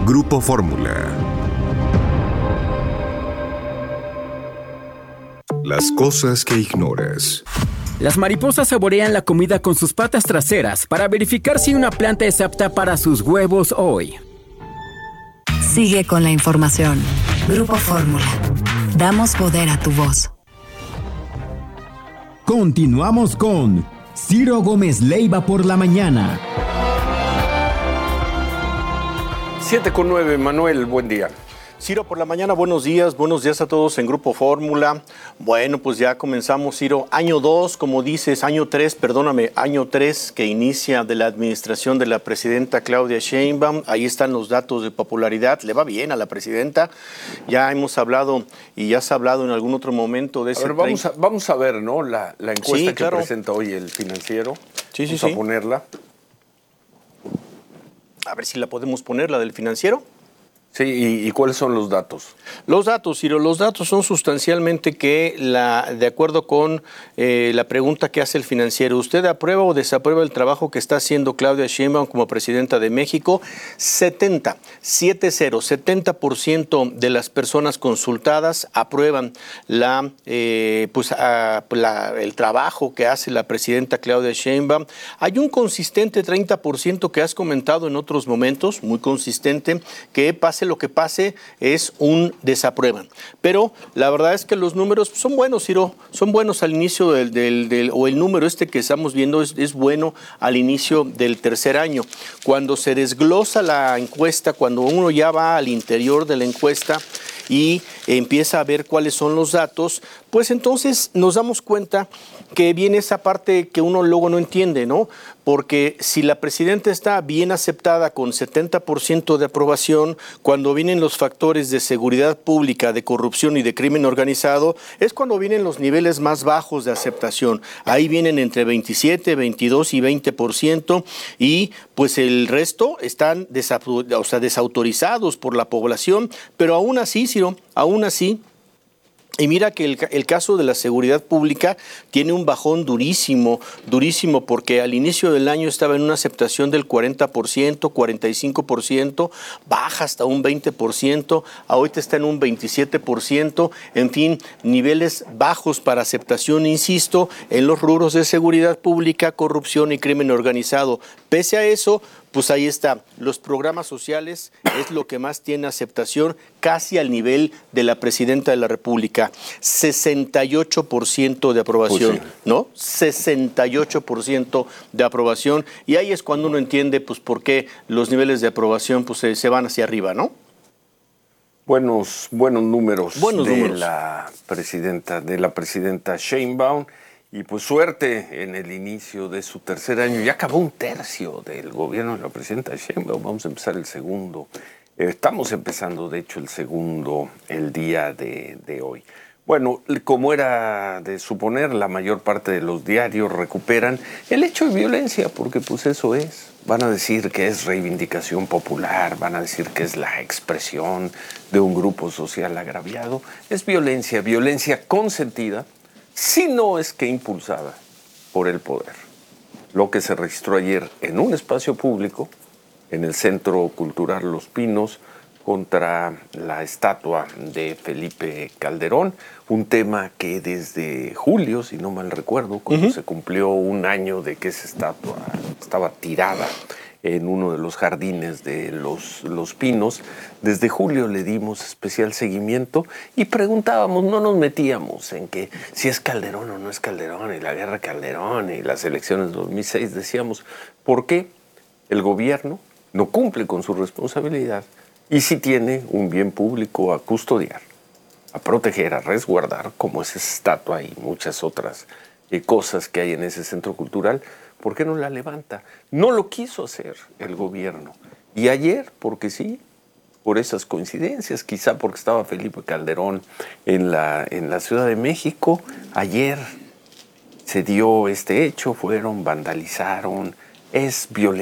Grupo Fórmula. Las cosas que ignoras. Las mariposas saborean la comida con sus patas traseras para verificar si una planta es apta para sus huevos hoy. Sigue con la información. Grupo Fórmula. Damos poder a tu voz. Continuamos con Ciro Gómez Leiva por la mañana. 7:09, Manuel, buen día. Ciro, por la mañana, buenos días a todos en Grupo Fórmula. Bueno, pues ya comenzamos, Ciro, año 2, como dices, año 3 que inicia de la administración de la presidenta Claudia Sheinbaum. Ahí están los datos de popularidad, le va bien a la presidenta. Ya hemos hablado y ya se ha hablado en algún otro momento de ese... A ver, vamos a ver, ¿no? La encuesta que presenta hoy el Financiero. Vamos a ponerla. A ver si la podemos poner, la del Financiero. Sí, ¿y cuáles son los datos? Los datos, Ciro, los datos son sustancialmente que, de acuerdo con la pregunta que hace el Financiero, ¿usted aprueba o desaprueba el trabajo que está haciendo Claudia Sheinbaum como presidenta de México? 70% de las personas consultadas aprueban el trabajo que hace la presidenta Claudia Sheinbaum. Hay un consistente 30% que has comentado en otros momentos, muy consistente, que pase lo que pase, es un desaprueban. Pero la verdad es que los números son buenos, Ciro, son buenos al inicio o el número que estamos viendo es bueno al inicio del tercer año. Cuando se desglosa la encuesta, cuando uno ya va al interior de la encuesta y empieza a ver cuáles son los datos, pues entonces nos damos cuenta que viene esa parte que uno luego no entiende, ¿no? Porque si la presidenta está bien aceptada con 70% de aprobación, cuando vienen los factores de seguridad pública, de corrupción y de crimen organizado, es cuando vienen los niveles más bajos de aceptación. Ahí vienen entre 27, 22 y 20%, y pues el resto están desautorizados por la población, pero aún así, Ciro, aún así. Y mira que el caso de la seguridad pública tiene un bajón durísimo, porque al inicio del año estaba en una aceptación del 40%, 45%, baja hasta un 20%, ahorita está en un 27%, en fin, niveles bajos para aceptación, insisto, en los rubros de seguridad pública, corrupción y crimen organizado. Pese a eso, pues ahí está, los programas sociales es lo que más tiene aceptación, casi al nivel de la presidenta de la República. 68% de aprobación, pues sí, ¿no? 68% de aprobación, y ahí es cuando uno entiende pues por qué los niveles de aprobación pues se van hacia arriba, ¿no? Buenos números de la presidenta Sheinbaum. Y pues suerte en el inicio de su tercer año. Ya acabó un tercio del gobierno de la presidenta Sheinbaum. Vamos a empezar el segundo. Estamos empezando, de hecho, el segundo el día de hoy. Bueno, como era de suponer, la mayor parte de los diarios recuperan el hecho de violencia, porque pues eso es. Van a decir que es reivindicación popular, van a decir que es la expresión de un grupo social agraviado. Es violencia consentida, si no es que impulsada por el poder. Lo que se registró ayer en un espacio público, en el Centro Cultural Los Pinos, contra la estatua de Felipe Calderón, un tema que desde julio, si no mal recuerdo, cuando se cumplió un año de que esa estatua estaba tirada en uno de los jardines de los Pinos, desde julio le dimos especial seguimiento y preguntábamos, no nos metíamos en que si es Calderón o no es Calderón, y la guerra Calderón y las elecciones de 2006, decíamos, ¿por qué el gobierno no cumple con su responsabilidad y si tiene un bien público a custodiar, a proteger, a resguardar, como es esa estatua y muchas otras cosas que hay en ese centro cultural? ¿Por qué no la levanta? No lo quiso hacer el gobierno. Y ayer, porque sí, por esas coincidencias, quizá porque estaba Felipe Calderón en la Ciudad de México, ayer se dio este hecho, vandalizaron, es violencia.